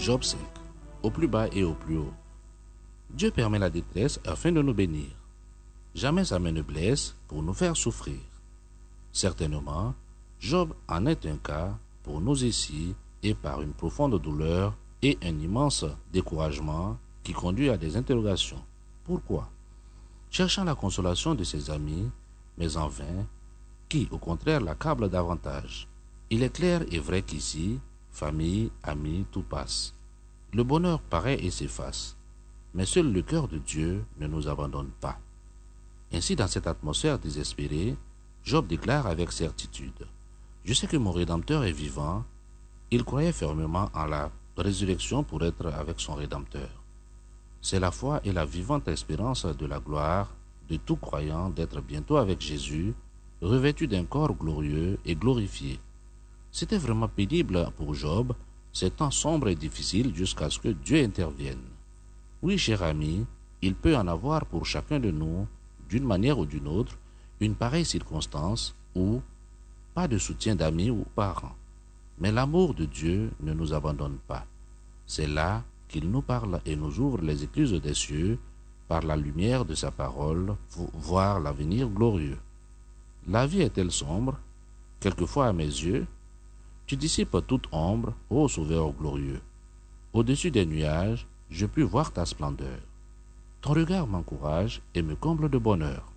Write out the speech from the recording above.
Job 5. Au plus bas et au plus haut. Dieu permet la détresse afin de nous bénir. Jamais sa main ne blesse pour nous faire souffrir. Certainement, Job en est un cas pour nous ici et par une profonde douleur et un immense découragement qui conduit à des interrogations. Pourquoi? Cherchant la consolation de ses amis, mais en vain, qui au contraire l'accablent davantage. Il est clair et vrai qu'ici, famille, amis, tout passe. Le bonheur paraît et s'efface, mais seul le cœur de Dieu ne nous abandonne pas. Ainsi, dans cette atmosphère désespérée, Job déclare avec certitude: « Je sais que mon Rédempteur est vivant. » Il croyait fermement en la résurrection pour être avec son Rédempteur. C'est la foi et la vivante espérance de la gloire de tout croyant d'être bientôt avec Jésus, revêtu d'un corps glorieux et glorifié. C'était vraiment pénible pour Job, ces temps sombres et difficiles jusqu'à ce que Dieu intervienne. Oui, cher ami, il peut en avoir pour chacun de nous, d'une manière ou d'une autre, une pareille circonstance où pas de soutien d'amis ou parents. Mais l'amour de Dieu ne nous abandonne pas. C'est là qu'il nous parle et nous ouvre les écluses des cieux par la lumière de sa parole pour voir l'avenir glorieux. La vie est-elle sombre? Quelquefois à mes yeux, tu dissipes toute ombre, ô Sauveur glorieux. Au-dessus des nuages, je puis voir ta splendeur. Ton regard m'encourage et me comble de bonheur.